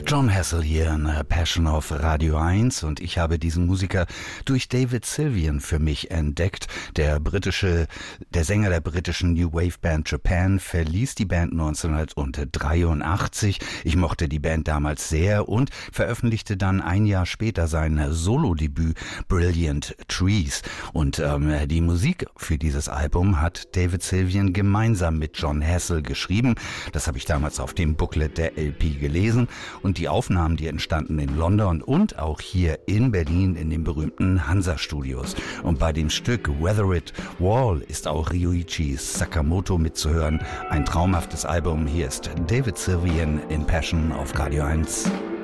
Jon Hassell hier in Passion auf Radio 1 und ich habe diesen Musiker durch David Sylvian für mich entdeckt. Der Sänger der britischen New Wave Band Japan verließ die Band 1983. Ich mochte die Band damals sehr und veröffentlichte dann ein Jahr später sein Solo-Debüt Brilliant Trees. Und die Musik für dieses Album hat David Sylvian gemeinsam mit Jon Hassell geschrieben. Das habe ich damals auf dem Booklet der LP gelesen. Und die Aufnahmen, die entstanden in London und auch hier in Berlin in den berühmten Hansa-Studios. Und bei dem Stück Weather It Wall ist auch Ryuichi Sakamoto mitzuhören. Ein traumhaftes Album. Hier ist David Sylvian in Passion auf Radio 1.